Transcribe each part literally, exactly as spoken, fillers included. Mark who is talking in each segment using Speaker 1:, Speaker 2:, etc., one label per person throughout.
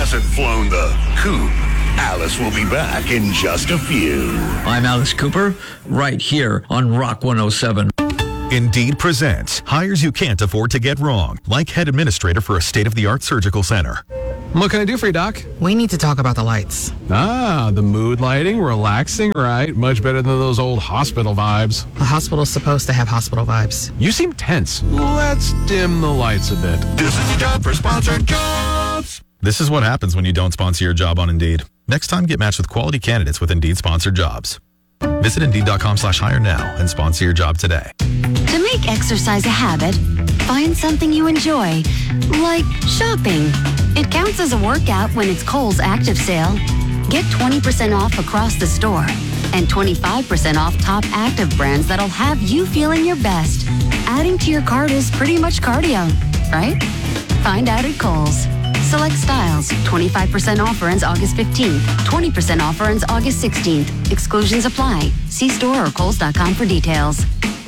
Speaker 1: hasn't flown the coop. Alice will be back in just a few.
Speaker 2: I'm Alice Cooper, right here on Rock one oh seven.
Speaker 3: Indeed presents hires you can't afford to get wrong, like head administrator for a state-of-the-art surgical center.
Speaker 4: What can I do for you, Doc?
Speaker 5: We need to talk about the lights.
Speaker 4: Ah, the mood lighting, relaxing, right? Much better than those old hospital vibes.
Speaker 5: A hospital's supposed to have hospital vibes.
Speaker 4: You seem tense. Let's dim the lights a bit.
Speaker 1: This is a job for sponsored jobs.
Speaker 3: This is what happens when you don't sponsor your job on Indeed. Next time, get matched with quality candidates with Indeed-sponsored jobs. Visit Indeed.com slash hire now and sponsor your job today.
Speaker 6: To make exercise a habit, find something you enjoy, like shopping. It counts as a workout when it's Kohl's Active Sale. Get twenty percent off across the store and twenty-five percent off top active brands that'll have you feeling your best. Adding to your cart is pretty much cardio, right? Find out at Kohl's. Select styles. twenty-five percent offer ends August fifteenth. twenty percent offer ends August sixteenth. Exclusions apply. See store or kohls dot com for details.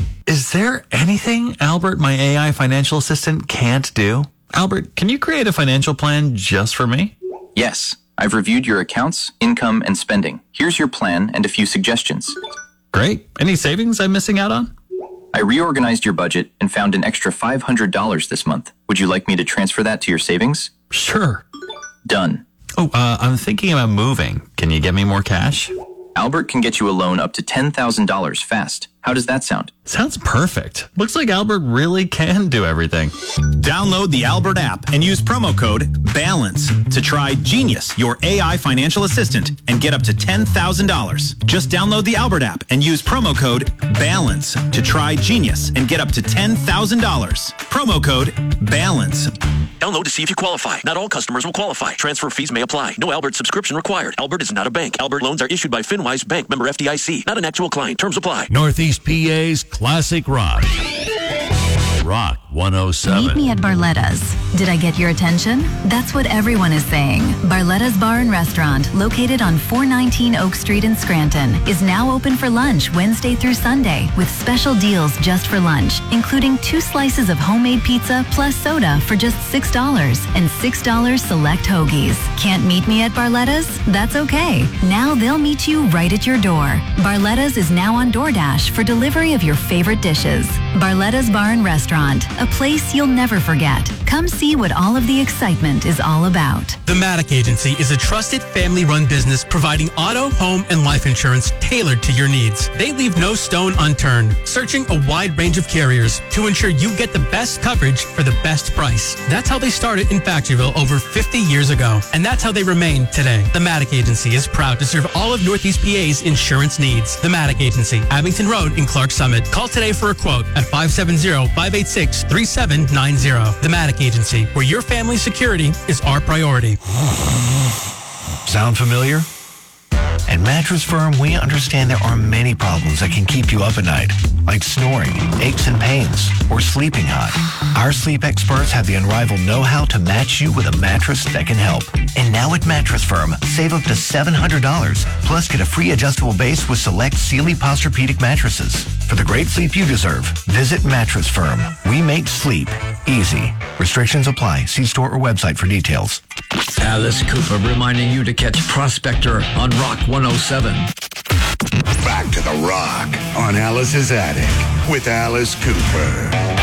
Speaker 7: Is there anything Albert, my A I financial assistant, can't do? Albert, can you create a financial plan just for me?
Speaker 8: Yes. I've reviewed your accounts, income, and spending. Here's your plan and a few suggestions.
Speaker 7: Great. Any savings I'm missing out on?
Speaker 8: I reorganized your budget and found an extra five hundred dollars this month. Would you like me to transfer that to your savings?
Speaker 7: Sure.
Speaker 8: Done.
Speaker 7: Oh, uh, I'm thinking about moving. Can you get me more cash?
Speaker 8: Albert can get you a loan up to ten thousand dollars fast. How does that sound?
Speaker 7: Sounds perfect. Looks like Albert really can do everything.
Speaker 9: Download the Albert app and use promo code BALANCE to try Genius, your A I financial assistant, and get up to ten thousand dollars. Just download the Albert app and use promo code BALANCE to try Genius and get up to ten thousand dollars. Promo code BALANCE.
Speaker 10: Download to see if you qualify. Not all customers will qualify. Transfer fees may apply. No Albert subscription required. Albert is not a bank. Albert loans are issued by FinWise Bank, member F D I C. Not an actual client. Terms apply.
Speaker 11: Northeast P A's Classic Rock. Rock one oh seven.
Speaker 12: Meet me at Barletta's. Did I get your attention? That's what everyone is saying. Barletta's Bar and Restaurant, located on four nineteen Oak Street in Scranton, is now open for lunch Wednesday through Sunday with special deals just for lunch, including two slices of homemade pizza plus soda for just six dollars and six dollars select hoagies. Can't meet me at Barletta's? That's okay. Now they'll meet you right at your door. Barletta's is now on DoorDash for delivery of your favorite dishes. Barletta's Bar and Restaurant, a place you'll never forget. Come see what all of the excitement is all about.
Speaker 13: The Maddock Agency is a trusted family-run business providing auto, home, and life insurance tailored to your needs. They leave no stone unturned, searching a wide range of carriers to ensure you get the best coverage for the best price. That's how they started in Factoryville over fifty years ago, and that's how they remain today. The Maddock Agency is proud to serve all of Northeast P A's insurance needs. The Maddock Agency, Abington Road in Clark Summit. Call today for a quote at five seven zero, five eight six, three seven nine zero. The Maddock Agency, where your family's security is our priority.
Speaker 14: Sound familiar? At Mattress Firm, we understand there are many problems that can keep you up at night, like snoring, aches and pains, or sleeping hot. Our sleep experts have the unrivaled know-how to match you with a mattress that can help. And now at Mattress Firm, save up to seven hundred dollars, plus get a free adjustable base with select Sealy Posturepedic mattresses. For the great sleep you deserve, visit Mattress Firm. We make sleep easy. Restrictions apply. See store or website for details.
Speaker 2: Alice Cooper reminding you to catch Prospector on Rock one oh seven.
Speaker 1: Back to the Rock on Alice's Attic with Alice Cooper.